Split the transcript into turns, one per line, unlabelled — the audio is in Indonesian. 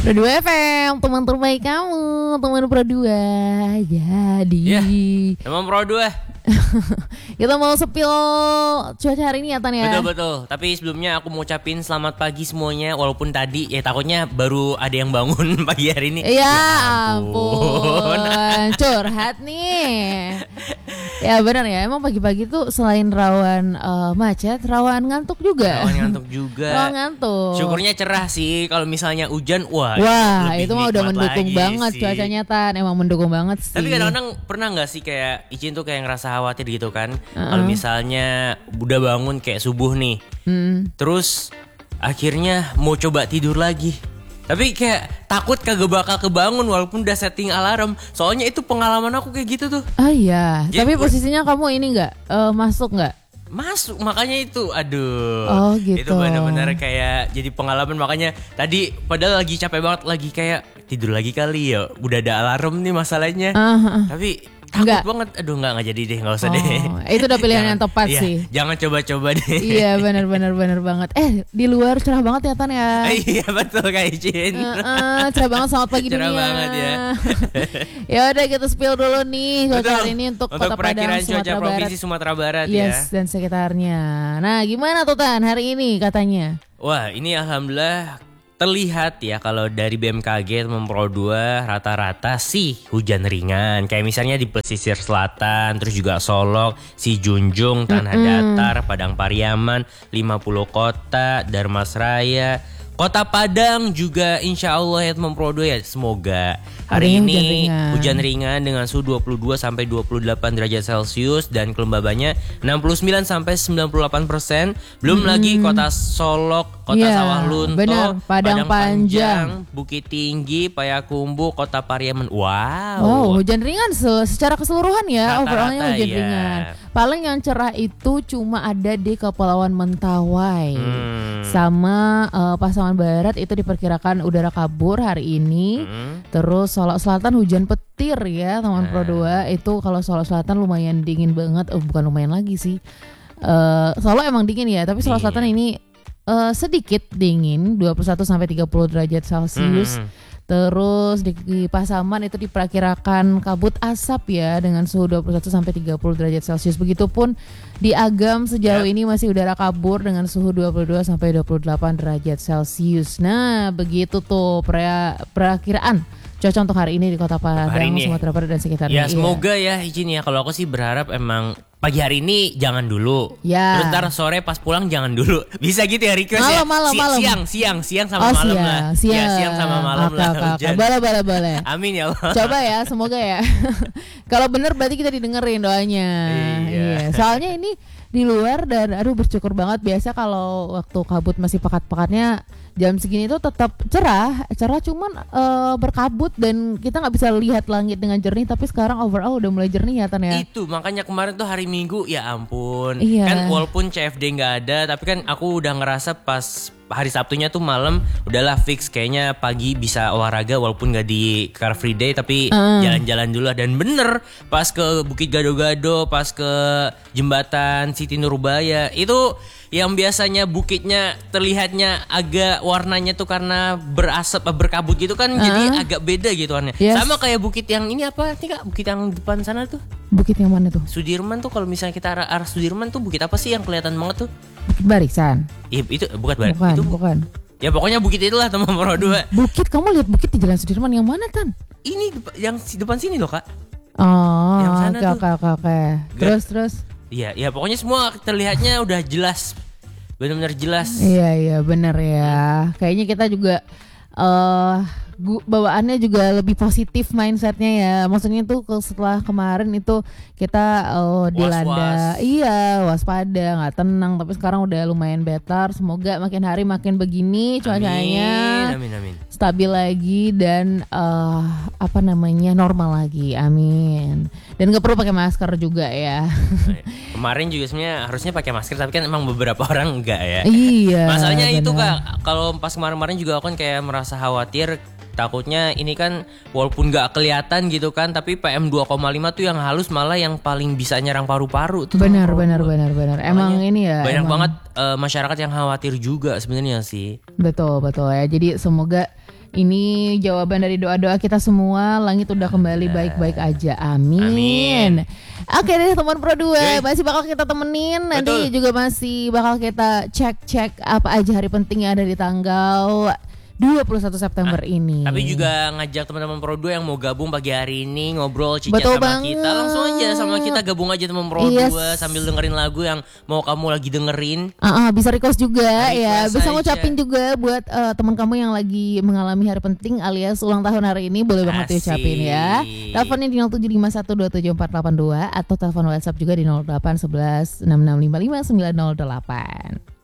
Pro 2 FM, teman terbaik kamu, teman Pro 2. Jadi
teman Pro 2.
Kita mau spill cuaca hari ini ya Tan ya.
Betul. Tapi sebelumnya aku mau ucapin selamat pagi semuanya. Walaupun tadi ya takutnya baru ada yang bangun pagi hari ini.
Ya ampun. Curhat nih. Ya benar ya, emang pagi-pagi tuh selain rawan macet, rawan ngantuk juga.
Rawan ngantuk. Syukurnya cerah sih. Kalau misalnya hujan, wah
itu mah udah mendukung banget sih. Cuacanya Tan, emang mendukung banget sih.
Tapi kadang-kadang pernah nggak sih kayak Icin tuh kayak ngerasa khawatir gitu kan? Kalau misalnya udah bangun kayak subuh nih, terus akhirnya mau coba tidur lagi. Tapi kayak takut kagak bakal kebangun walaupun udah setting alarm. Soalnya itu pengalaman aku kayak gitu tuh.
Oh iya. Tapi posisinya kamu ini nggak masuk nggak?
Masuk, makanya itu aduh.
Oh gitu.
Itu benar-benar kayak jadi pengalaman. Makanya tadi padahal lagi capek banget, lagi kayak tidur lagi kali ya. Udah ada alarm nih masalahnya. Tapi takut banget. Aduh enggak jadi deh, enggak usah deh.
Itu udah pilihan yang tepat sih.
Jangan coba-coba deh.
Iya benar banget. Di luar cerah banget ya Tan ya.
Iya betul Kak Icin.
Cerah banget, selamat pagi dunia.
Cerah banget ya.
Ya udah kita spill dulu nih cuaca hari ini untuk Kota Padang,
cuaca provinsi Sumatera Barat
ya. Dan sekitarnya. Nah gimana tuh Tan hari ini katanya?
Wah ini alhamdulillah terlihat ya kalau dari BMKG Pro 2 rata-rata sih hujan ringan. Kayak misalnya di pesisir selatan, terus juga Solok, Sijunjung, Tanah Datar, Padang Pariaman, 50 kota, Darmasraya, Kota Padang juga insya Allah ya Pro 2 ya. Semoga hari ini hujan ringan dengan suhu 22 sampai 28 derajat Celcius dan kelembabannya 69 sampai 98%. Belum lagi Kota Solok, Kota Sawah Lunto,
Padang Panjang,
Bukit Tinggi, Payakumbuh, Kota Pariaman.
Wow, hujan ringan secara keseluruhan ya. Overallnya hujan ringan. Paling yang cerah itu cuma ada di Kepulauan Mentawai sama Pasaman Barat, itu diperkirakan udara kabur hari ini. Terus Solok Selatan hujan petir ya teman Pro 2. Itu kalau Solok Selatan lumayan dingin banget. Bukan lumayan lagi sih, Solok emang dingin ya. Tapi Solok Selatan ini sedikit dingin, 21 sampai 30 derajat Celcius. Terus di Pasaman itu diperkirakan kabut asap ya dengan suhu 21 sampai 30 derajat Celcius. Begitupun di Agam sejauh ini masih udara kabur dengan suhu 22 sampai 28 derajat Celcius. Nah, begitu tuh perakiraan cuaca untuk hari ini di Kota Padang, Sumatera Barat dan sekitarnya.
Ya semoga ya izin ya. Kalau aku sih berharap emang pagi hari ini jangan dulu. Terus ntar sore pas pulang jangan dulu. Bisa gitu ya request
malam.
Siang sama malam lah. Siang sama malam lah.
Boleh.
Amin ya Allah.
Coba ya, semoga ya. Kalau bener berarti kita didengerin doanya. Iya. Soalnya ini di luar dan bersyukur banget. Biasa kalau waktu kabut masih pekat-pekatnya jam segini tuh tetap cerah cuman berkabut dan kita nggak bisa lihat langit dengan jernih. Tapi sekarang overall udah mulai jernih ya Tan ya.
Itu makanya kemarin tuh hari Minggu ya ampun.
Kan
walaupun CFD nggak ada, tapi kan aku udah ngerasa pas hari Sabtunya tuh malam udahlah fix kayaknya pagi bisa olahraga walaupun nggak di Car Free Day tapi jalan-jalan dulu lah. Dan bener pas ke Bukit Gado-Gado, pas ke jembatan Siti Nurbaya itu yang biasanya bukitnya terlihatnya agak warnanya tuh karena berasap berkabut gitu kan, jadi agak beda gitu warnanya. Sama kayak bukit yang ini apa nih Kak, bukit yang depan sana tuh.
Bukit yang mana tuh?
Sudirman tuh, kalau misalnya kita arah Sudirman tuh bukit apa sih yang kelihatan banget tuh?
Bukit Barisan.
Iya itu bukan.
Bukan.
Ya pokoknya bukit itulah teman Pro 2.
Bukit, kamu lihat bukit di Jalan Sudirman yang mana Tan?
Ini yang depan sini loh Kak.
Yang sana oke. Terus.
Iya pokoknya semua terlihatnya udah jelas. Benar-benar jelas.
Iya benar ya. Kayaknya kita juga bawaannya juga lebih positif mindsetnya ya. Maksudnya tuh setelah kemarin itu kita dilanda waspada, nggak tenang. Tapi sekarang udah lumayan better. Semoga makin hari makin begini cuacanya.
Amin.
Stabil lagi dan normal lagi. Amin. Dan nggak perlu pakai masker juga ya.
Kemarin juga sebenarnya harusnya pakai masker, tapi kan emang beberapa orang enggak ya.
Iya.
Masalahnya bener. Itu Kak, kalau pas kemarin juga aku kan kayak merasa khawatir Takutnya ini kan walaupun nggak kelihatan gitu kan, tapi PM 2,5 tuh yang halus malah yang paling bisa nyerang paru-paru tuh.
Benar. Emang ini ya.
Banyak
emang
banget masyarakat yang khawatir juga sebenarnya sih.
Betul ya. Jadi semoga ini jawaban dari doa-doa kita semua, langit udah kembali baik-baik aja. Amin. Oke deh teman Pro 2, masih bakal kita temenin. Nanti juga masih bakal kita cek apa aja hari penting yang ada di tanggal 21 September ini.
Tapi juga ngajak teman-teman Pro 2 yang mau gabung pagi hari ini ngobrol cicat
Betul
sama
banget.
kita. Langsung aja sama kita, gabung aja teman Pro 2 sambil dengerin lagu yang mau kamu lagi dengerin.
Bisa request juga ya. Bisa
aja.
ngucapin juga buat teman kamu yang lagi mengalami hari penting alias ulang tahun hari ini, boleh banget diucapin ya. Teleponnya di 0751274482 atau telepon WhatsApp juga di 0811 6655 908.